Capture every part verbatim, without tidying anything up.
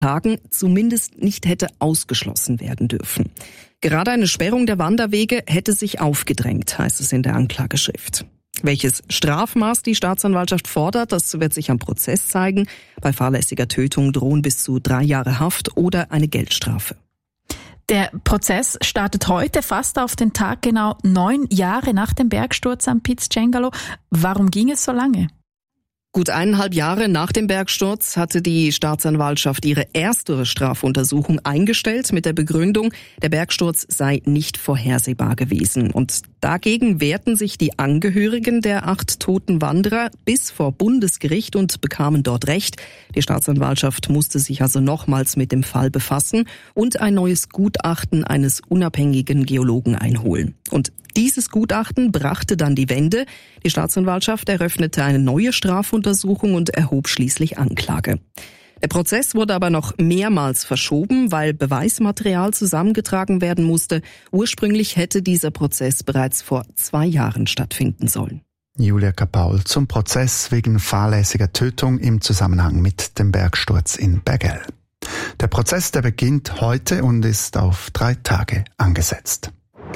Tagen zumindest nicht hätte ausgeschlossen werden dürfen. Gerade eine Sperrung der Wanderwege hätte sich aufgedrängt, heißt es in der Anklageschrift. Welches Strafmaß die Staatsanwaltschaft fordert, das wird sich am Prozess zeigen. Bei fahrlässiger Tötung drohen bis zu drei Jahre Haft oder eine Geldstrafe. Der Prozess startet heute, fast auf den Tag genau neun Jahre nach dem Bergsturz am Piz Cengalo. Warum ging es so lange? Gut eineinhalb Jahre nach dem Bergsturz hatte die Staatsanwaltschaft ihre erste Strafuntersuchung eingestellt mit der Begründung, der Bergsturz sei nicht vorhersehbar gewesen. Und dagegen wehrten sich die Angehörigen der acht toten Wanderer bis vor Bundesgericht und bekamen dort Recht. Die Staatsanwaltschaft musste sich also nochmals mit dem Fall befassen und ein neues Gutachten eines unabhängigen Geologen einholen. Und dieses Gutachten brachte dann die Wende. Die Staatsanwaltschaft eröffnete eine neue Strafuntersuchung und erhob schließlich Anklage. Der Prozess wurde aber noch mehrmals verschoben, weil Beweismaterial zusammengetragen werden musste. Ursprünglich hätte dieser Prozess bereits vor zwei Jahren stattfinden sollen. Julia Kapaul zum Prozess wegen fahrlässiger Tötung im Zusammenhang mit dem Bergsturz in Bergell. Der Prozess, der beginnt heute und ist auf drei Tage angesetzt.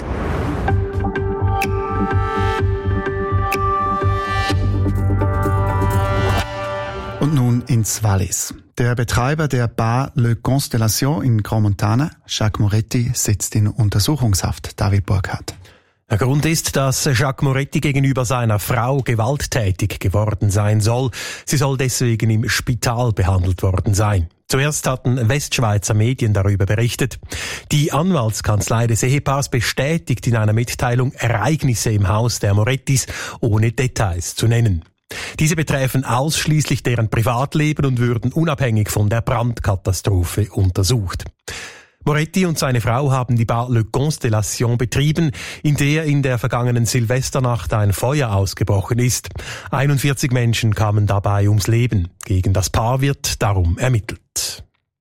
Und nun ins Wallis. Der Betreiber der Bar Le Constellation in Grand Montana, Jacques Moretti, sitzt in Untersuchungshaft. David Burkhardt. Der Grund ist, dass Jacques Moretti gegenüber seiner Frau gewalttätig geworden sein soll. Sie soll deswegen im Spital behandelt worden sein. Zuerst hatten Westschweizer Medien darüber berichtet. Die Anwaltskanzlei des Ehepaars bestätigt in einer Mitteilung Ereignisse im Haus der Morettis, ohne Details zu nennen. Diese betreffen ausschließlich deren Privatleben und würden unabhängig von der Brandkatastrophe untersucht. Moretti und seine Frau haben die Bar Le Constellation betrieben, in der in der vergangenen Silvesternacht ein Feuer ausgebrochen ist. einundvierzig Menschen kamen dabei ums Leben. Gegen das Paar wird darum ermittelt.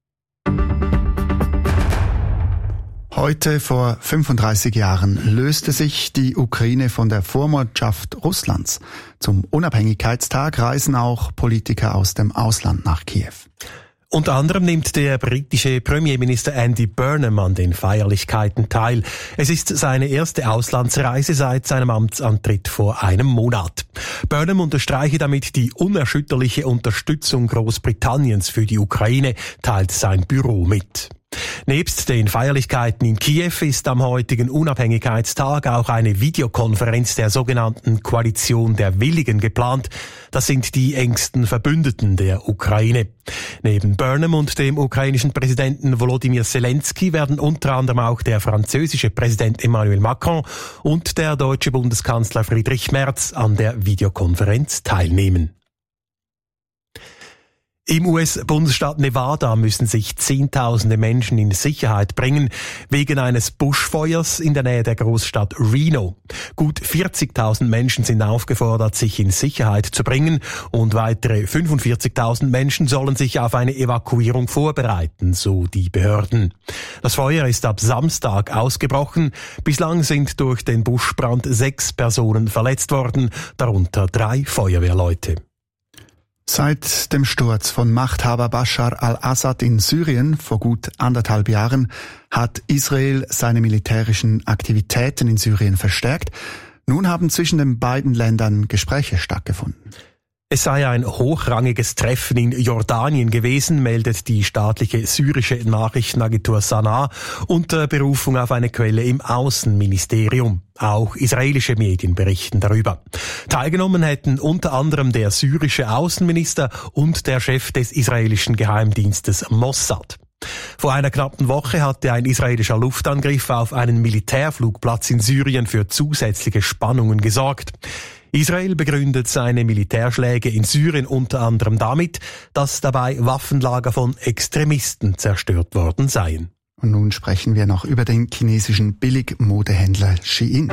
Heute vor fünfunddreißig Jahren löste sich die Ukraine von der Vormundschaft Russlands. Zum Unabhängigkeitstag reisen auch Politiker aus dem Ausland nach Kiew. Unter anderem nimmt der britische Premierminister Andy Burnham an den Feierlichkeiten teil. Es ist seine erste Auslandsreise seit seinem Amtsantritt vor einem Monat. Burnham unterstreiche damit die unerschütterliche Unterstützung Großbritanniens für die Ukraine, teilt sein Büro mit. Nebst den Feierlichkeiten in Kiew ist am heutigen Unabhängigkeitstag auch eine Videokonferenz der sogenannten Koalition der Willigen geplant. Das sind die engsten Verbündeten der Ukraine. Neben Burnham und dem ukrainischen Präsidenten Volodymyr Zelensky werden unter anderem auch der französische Präsident Emmanuel Macron und der deutsche Bundeskanzler Friedrich Merz an der Videokonferenz teilnehmen. Im U S-Bundesstaat Nevada müssen sich Zehntausende Menschen in Sicherheit bringen wegen eines Buschfeuers in der Nähe der Großstadt Reno. Gut vierzigtausend Menschen sind aufgefordert, sich in Sicherheit zu bringen und weitere fünfundvierzigtausend Menschen sollen sich auf eine Evakuierung vorbereiten, so die Behörden. Das Feuer ist ab Samstag ausgebrochen. Bislang sind durch den Buschbrand sechs Personen verletzt worden, darunter drei Feuerwehrleute. Seit dem Sturz von Machthaber Bashar al-Assad in Syrien vor gut anderthalb Jahren hat Israel seine militärischen Aktivitäten in Syrien verstärkt. Nun haben zwischen den beiden Ländern Gespräche stattgefunden. Es sei ein hochrangiges Treffen in Jordanien gewesen, meldet die staatliche syrische Nachrichtenagentur Sana unter Berufung auf eine Quelle im Außenministerium. Auch israelische Medien berichten darüber. Teilgenommen hätten unter anderem der syrische Außenminister und der Chef des israelischen Geheimdienstes Mossad. Vor einer knappen Woche hatte ein israelischer Luftangriff auf einen Militärflugplatz in Syrien für zusätzliche Spannungen gesorgt. Israel begründet seine Militärschläge in Syrien unter anderem damit, dass dabei Waffenlager von Extremisten zerstört worden seien. Und nun sprechen wir noch über den chinesischen Billigmodehändler Shein.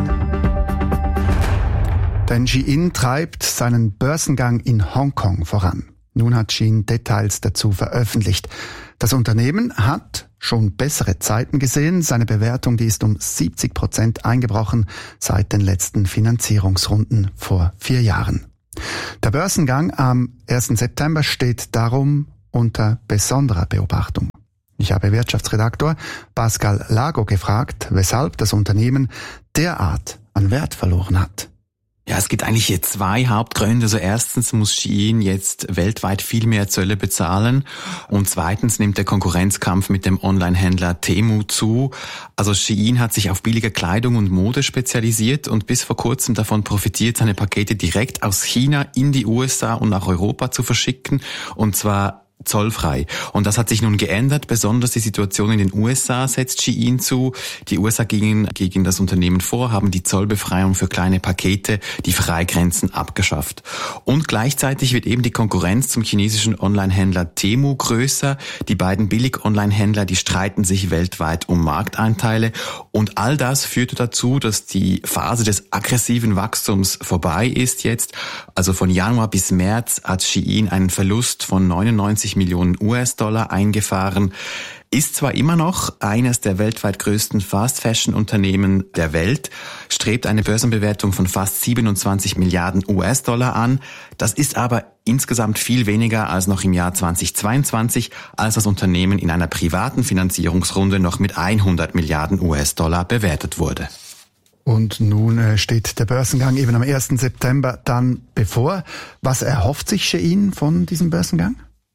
Denn Shein treibt seinen Börsengang in Hongkong voran. Nun hat Shein Details dazu veröffentlicht. Das Unternehmen hat schon bessere Zeiten gesehen. Seine Bewertung, die ist um siebzig Prozent eingebrochen seit den letzten Finanzierungsrunden vor vier Jahren. Der Börsengang am ersten September steht darum unter besonderer Beobachtung. Ich habe Wirtschaftsredaktor Pascal Lago gefragt, weshalb das Unternehmen derart an Wert verloren hat. Ja, es gibt eigentlich hier zwei Hauptgründe. Also erstens muss Shein jetzt weltweit viel mehr Zölle bezahlen und zweitens nimmt der Konkurrenzkampf mit dem Online-Händler Temu zu. Also Shein hat sich auf billige Kleidung und Mode spezialisiert und bis vor kurzem davon profitiert, seine Pakete direkt aus China in die U S A und nach Europa zu verschicken, und zwar zollfrei. Und das hat sich nun geändert. Besonders die Situation in den U S A setzt Shein zu. Die U S A gingen gegen das Unternehmen vor, haben die Zollbefreiung für kleine Pakete, die Freigrenzen, abgeschafft. Und gleichzeitig wird eben die Konkurrenz zum chinesischen Online-Händler Temu größer. Die beiden Billig-Online-Händler, die streiten sich weltweit um Markteinteile. Und all das führte dazu, dass die Phase des aggressiven Wachstums vorbei ist jetzt. Also von Januar bis März hat Shein einen Verlust von neunundneunzig Millionen U S-Dollar eingefahren. Ist zwar immer noch eines der weltweit größten Fast-Fashion-Unternehmen der Welt, strebt eine Börsenbewertung von fast siebenundzwanzig Milliarden U S-Dollar an. Das ist aber insgesamt viel weniger als noch im Jahr zweitausendzweiundzwanzig, als das Unternehmen in einer privaten Finanzierungsrunde noch mit hundert Milliarden U S-Dollar bewertet wurde. Und nun steht der Börsengang eben am ersten September dann bevor. Was erhofft sich Shein von diesem Börsengang?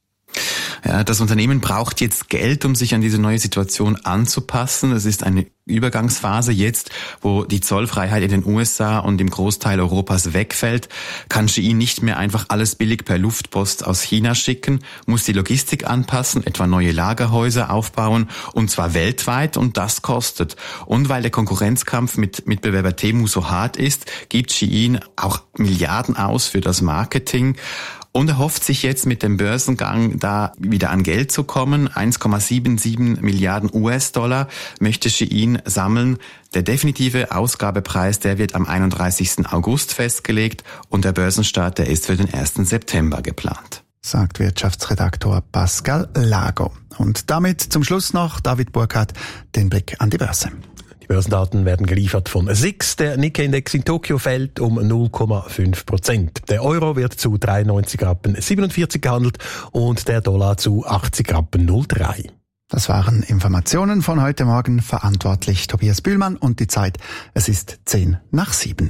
Ja, das Unternehmen braucht jetzt Geld, um sich an diese neue Situation anzupassen. Es ist eine Übergangsphase jetzt, wo die Zollfreiheit in den U S A und im Großteil Europas wegfällt, kann Shein nicht mehr einfach alles billig per Luftpost aus China schicken, muss die Logistik anpassen, etwa neue Lagerhäuser aufbauen, und zwar weltweit, und das kostet. Und weil der Konkurrenzkampf mit Mitbewerber Temu so hart ist, gibt Shein auch Milliarden aus für das Marketing. Und er hofft sich jetzt mit dem Börsengang da wieder an Geld zu kommen. eins Komma siebenundsiebzig Milliarden U S-Dollar möchte Shein sammeln. Der definitive Ausgabepreis, der wird am einunddreißigsten August festgelegt und der Börsenstart, der ist für den ersten September geplant. Sagt Wirtschaftsredaktor Pascal Lago. Und damit zum Schluss noch David Burkhardt, den Blick an die Börse. Die Börsendaten werden geliefert von S I X. Der Nikkei-Index in Tokio fällt um null Komma fünf Prozent. Der Euro wird zu dreiundneunzig Rappen siebenundvierzig gehandelt und der Dollar zu achtzig Rappen null Komma drei. Das waren Informationen von heute Morgen. Verantwortlich Tobias Bühlmann und die Zeit. Es ist zehn nach sieben.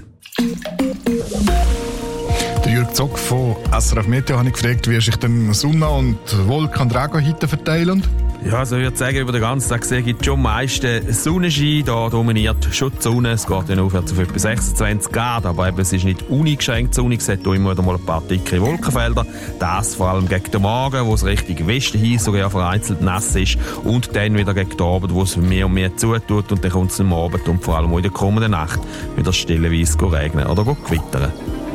Der Jürg Zock von S R F Meteo habe ich gefragt, wie sich denn Sonne und Wolken an der Regenhütte verteilen. Ja, also ich würde sagen, über den ganzen Tag gesehen gibt es schon am meisten Sonnenschein. Da dominiert schon die Sonne. Es geht dann aufwärts auf etwa sechsundzwanzig Grad, aber eben, es ist nicht uneingeschränkt sonnig. Es hat hier immer wieder mal ein paar dicke Wolkenfelder. Das vor allem gegen den Morgen, wo es Richtung Westen hin sogar vereinzelt nass ist. Und dann wieder gegen den Abend, wo es mehr und mehr zutut. Und dann kommt es am Abend und vor allem auch in der kommenden Nacht wieder stellenweise regnen oder gewittern.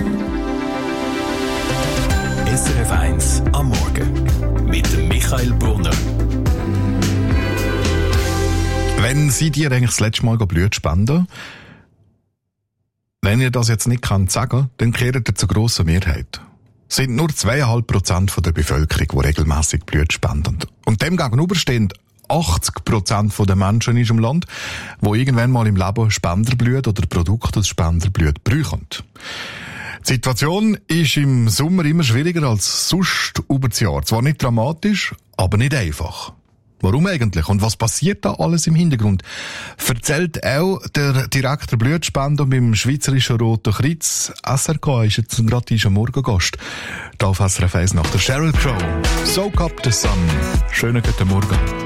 S R F eins am Morgen mit Michael Brunner. Wenn Sie dir eigentlich das letzte Mal Blut spenden? Wenn ihr das jetzt nicht könnt sagen, dann gehört ihr zur grossen Mehrheit. Es sind nur zwei Komma fünf Prozent der Bevölkerung, die regelmässig Blut spenden. Und dem gegenüber stehen achtzig Prozent der Menschen in unserem Land, die irgendwann mal im Leben Spenderblut oder Produkte aus Spenderblut brauchen. Die Situation ist im Sommer immer schwieriger als sonst über das Jahr. Zwar nicht dramatisch, aber nicht einfach. Warum eigentlich? Und was passiert da alles im Hintergrund? Erzählt auch der Direktor Blutspender beim Schweizerischen Roten Kreuz. S R K ist jetzt gerade ein Morgengast. Da auf S R F eins nach der Sheryl Crow. Soak up the sun. Schönen guten Morgen.